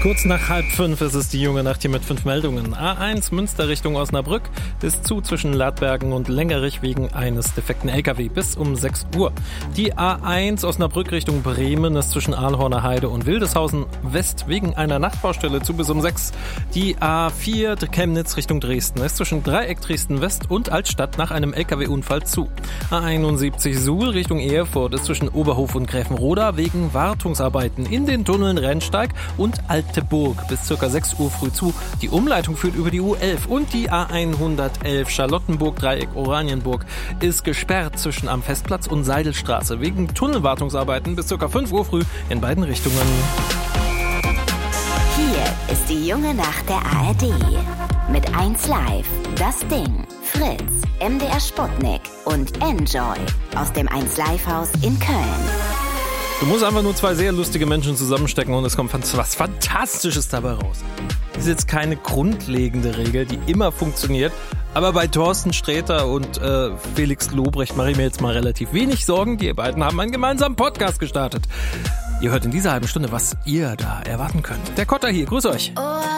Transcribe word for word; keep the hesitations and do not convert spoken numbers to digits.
Kurz nach halb fünf ist es die junge Nacht hier mit fünf Meldungen. A eins Münster Richtung Osnabrück ist zu zwischen Ladbergen und Längerich wegen eines defekten L K W bis um sechs Uhr. Die A eins Osnabrück Richtung Bremen ist zwischen Ahlhorner Heide und Wildeshausen West wegen einer Nachtbaustelle zu bis um sechs. Die A vier Chemnitz Richtung Dresden ist zwischen Dreieck Dresden West und Altstadt nach einem L K W-Unfall zu. A einundsiebzig Suhl Richtung Erfurt ist zwischen Oberhof und Gräfenroda wegen Wartungsarbeiten in den Tunneln Rennsteig und Alteburg bis ca. sechs Uhr früh zu. Die Umleitung führt über die U elf und die A hundertelf Charlottenburg Dreieck Oranienburg ist gesperrt zwischen am Festplatz und Seidelstraße wegen Tunnelwartungsarbeiten bis ca. fünf Uhr früh in beiden Richtungen. Hier ist die junge Nacht der A R D. Mit eins Live, Das Ding, Fritz, M D R Sputnik und Enjoy aus dem eins Live Haus in Köln. Du musst einfach nur zwei sehr lustige Menschen zusammenstecken und es kommt was Fantastisches dabei raus. Das ist jetzt keine grundlegende Regel, die immer funktioniert. Aber bei Thorsten Sträter und äh, Felix Lobrecht mache ich mir jetzt mal relativ wenig Sorgen. Die beiden haben einen gemeinsamen Podcast gestartet. Ihr hört in dieser halben Stunde, was ihr da erwarten könnt. Der Kotter hier, grüß euch.